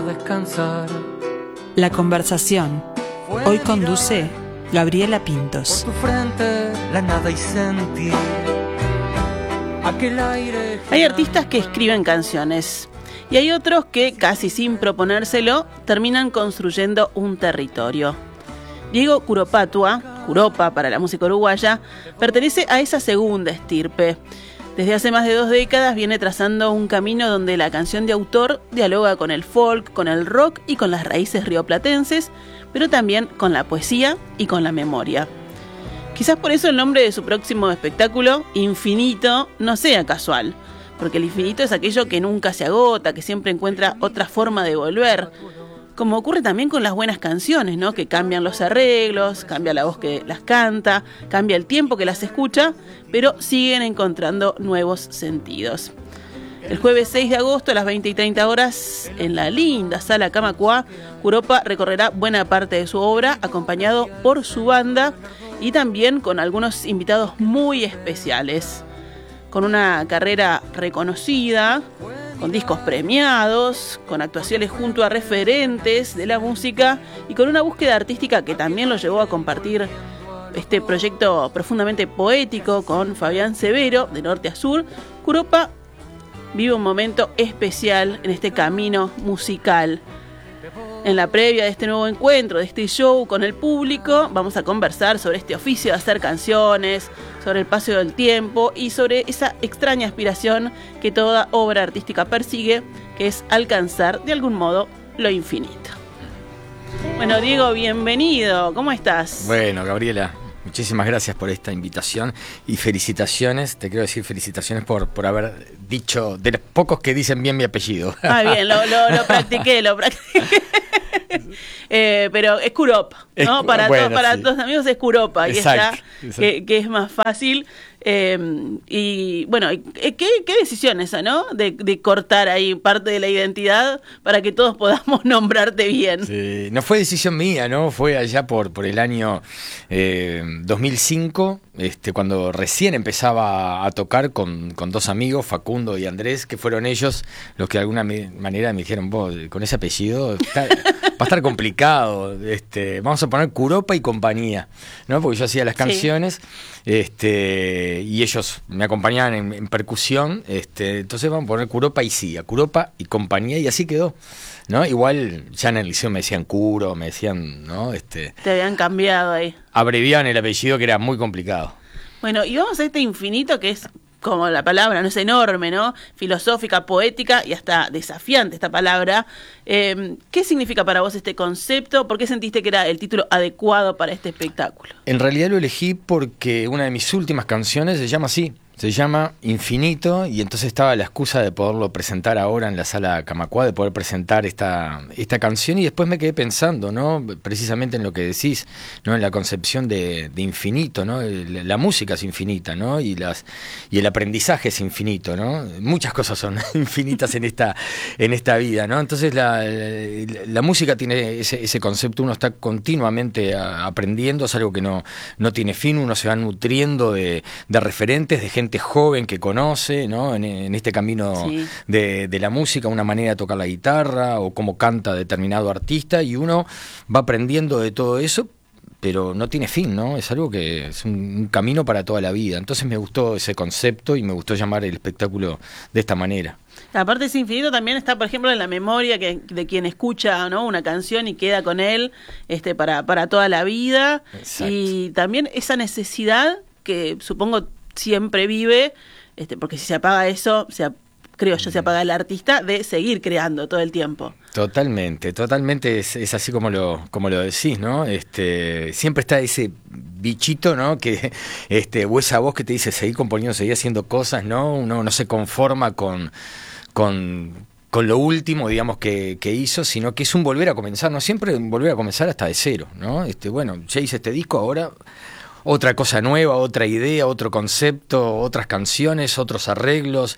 Descansar. La conversación. Hoy conduce Gabriela Pintos. Por tu frente, la nada y sentir aquel aire. Hay artistas que escriben canciones y hay otros que, casi sin proponérselo, terminan construyendo un territorio. Diego Curopatua, Curopa para la música uruguaya, pertenece a esa segunda estirpe. Desde hace más de 2 décadas viene trazando un camino donde la canción de autor dialoga con el folk, con el rock y con las raíces rioplatenses, pero también con la poesía y con la memoria. Quizás por eso el nombre de su próximo espectáculo, Infinito, no sea casual, porque el infinito es aquello que nunca se agota, que siempre encuentra otra forma de volver. Como ocurre también con las buenas canciones, ¿no? Que cambian los arreglos, cambia la voz que las canta, cambia el tiempo que las escucha, pero siguen encontrando nuevos sentidos. El jueves 6 de agosto a las 20:30 horas, en la linda Sala Camacuá, Curopa recorrerá buena parte de su obra, acompañado por su banda y también con algunos invitados muy especiales. Con una carrera reconocida, con discos premiados, con actuaciones junto a referentes de la música y con una búsqueda artística que también lo llevó a compartir este proyecto profundamente poético con Fabián Severo, de norte a sur, Curopa vive un momento especial en este camino musical. En la previa de este nuevo encuentro, de este show con el público, vamos a conversar sobre este oficio de hacer canciones, sobre el paso del tiempo y sobre esa extraña aspiración que toda obra artística persigue, que es alcanzar de algún modo lo infinito. Bueno, Diego, bienvenido. ¿Cómo estás? Bueno, Gabriela, muchísimas gracias por esta invitación y felicitaciones. Te quiero decir felicitaciones por haber dicho, de los pocos que dicen bien mi apellido. Ah, bien, lo practiqué. Pero es Curopa, ¿no? Para todos los amigos es Curopa. Exacto, y está, que es más fácil. Y bueno, ¿qué decisión esa, ¿no? De cortar ahí parte de la identidad para que todos podamos nombrarte bien. Sí, no fue decisión mía, ¿no? Fue allá por el año 2005, cuando recién empezaba a tocar con 2 amigos, Facundo y Andrés, que fueron ellos los que de alguna manera me dijeron, vos, con ese apellido va a estar complicado, vamos a poner Curopa y compañía, ¿no? Porque yo hacía las canciones, y ellos me acompañaban en percusión, entonces vamos a poner Curopa y Cia, Curopa y compañía, y así quedó, ¿no? Igual ya en el liceo me decían Curo, me decían, ¿no? Te habían cambiado ahí. Abreviaban el apellido, que era muy complicado. Bueno, y vamos a este infinito que es, como la palabra, no es enorme, ¿no? Filosófica, poética y hasta desafiante esta palabra. ¿Qué significa para vos este concepto? ¿Por qué sentiste que era el título adecuado para este espectáculo? En realidad lo elegí porque una de mis últimas canciones se llama así. Se llama Infinito, y entonces estaba la excusa de poderlo presentar ahora en la Sala Camacuá, de poder presentar esta canción, y después me quedé pensando, ¿no? Precisamente en lo que decís, ¿no? En la concepción de infinito, ¿no? La música es infinita, ¿no? Y el aprendizaje es infinito, ¿no? Muchas cosas son infinitas en esta vida, ¿no? Entonces la música tiene ese concepto, uno está continuamente aprendiendo, es algo que no tiene fin, uno se va nutriendo de referentes, de gente joven que conoce, ¿no? En este camino, sí, de la música, una manera de tocar la guitarra o cómo canta determinado artista, y uno va aprendiendo de todo eso, pero no tiene fin, ¿no? Es algo que es un camino para toda la vida. Entonces me gustó ese concepto y me gustó llamar el espectáculo de esta manera. Aparte, ese infinito también está, por ejemplo, en la memoria de quien escucha, ¿no? Una canción y queda con él para toda la vida. Exacto. Y también esa necesidad que supongo siempre vive, porque si se apaga eso, creo yo, se apaga el artista, de seguir creando todo el tiempo. Totalmente es así como lo decís, ¿no? Siempre está ese bichito, ¿no? Que o esa voz que te dice seguir componiendo, seguir haciendo cosas, ¿no? Uno no se conforma con lo último, digamos, que hizo, sino que es un volver a comenzar, no siempre volver a comenzar hasta de cero, ¿no? Bueno, ya hice este disco, ahora otra cosa nueva, otra idea, otro concepto, otras canciones, otros arreglos,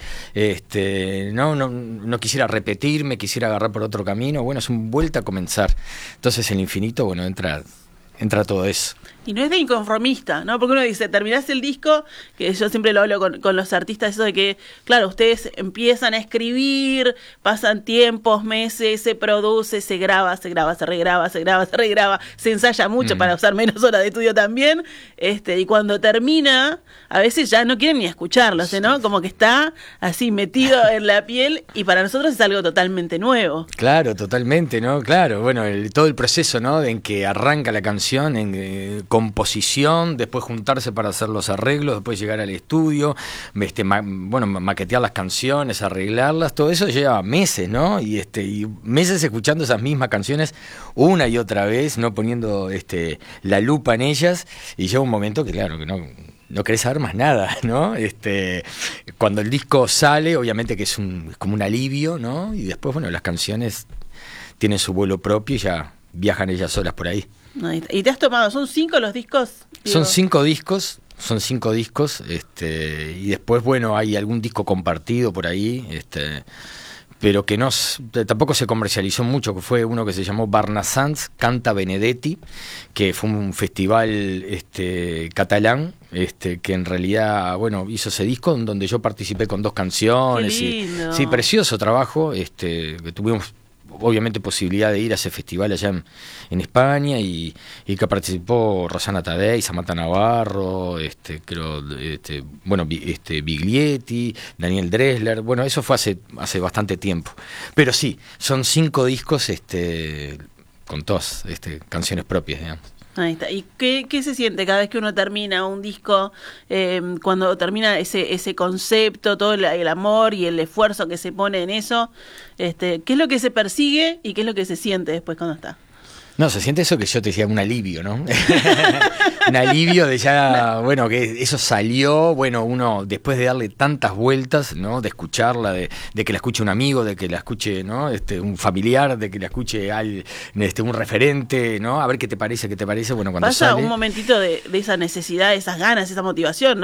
no quisiera repetirme, quisiera agarrar por otro camino, bueno, es un vuelta a comenzar. Entonces el infinito, bueno, entra entra todo eso. Y no es de inconformista, ¿no? Porque uno dice, terminás el disco, que yo siempre lo hablo con los artistas, eso de que, claro, ustedes empiezan a escribir, pasan tiempos, meses, se produce, se graba, se regraba, se ensaya mucho para usar menos horas de estudio también, y cuando termina, a veces ya no quieren ni escucharlo, ¿no? Como que está así metido en la piel, y para nosotros es algo totalmente nuevo. Claro, totalmente, ¿no? Claro, bueno, todo el proceso, ¿no? En que arranca la canción, en composición, después juntarse para hacer los arreglos, después llegar al estudio, maquetear las canciones, arreglarlas, todo eso lleva meses, ¿no? Y meses escuchando esas mismas canciones una y otra vez, no poniendo la lupa en ellas, y llega un momento que claro, que no querés saber más nada, ¿no? Cuando el disco sale, obviamente que es como un alivio, ¿no? Y después, bueno, las canciones tienen su vuelo propio y ya viajan ellas solas por ahí. ¿Y te has tomado? ¿Son 5 los discos? Son 5 discos, y después, bueno, hay algún disco compartido por ahí, pero que tampoco se comercializó mucho, que fue uno que se llamó Barnassans Canta Benedetti, que fue un festival catalán, que en realidad, bueno, hizo ese disco en donde yo participé con 2 canciones. ¡Qué lindo! Sí, precioso trabajo, que tuvimos obviamente posibilidad de ir a ese festival allá en España y que participó Rosana Tadei, Samantha Navarro, Biglietti, Daniel Dressler. Bueno, eso fue hace bastante tiempo. Pero sí, son 5 discos con todas canciones propias, digamos. Ahí está. ¿Y qué se siente cada vez que uno termina un disco, cuando termina ese concepto, todo el amor y el esfuerzo que se pone en eso? ¿Qué es lo que se persigue y qué es lo que se siente después cuando está? No, se siente eso que yo te decía, un alivio, ¿no? Un alivio de ya, bueno, que eso salió, bueno, uno después de darle tantas vueltas, ¿no? De escucharla, de que la escuche un amigo, de que la escuche, ¿no? Un familiar, de que la escuche un referente, ¿no? A ver qué te parece, bueno, cuando pasa sale. Un momentito de esa necesidad, esas ganas, esa motivación, ¿no?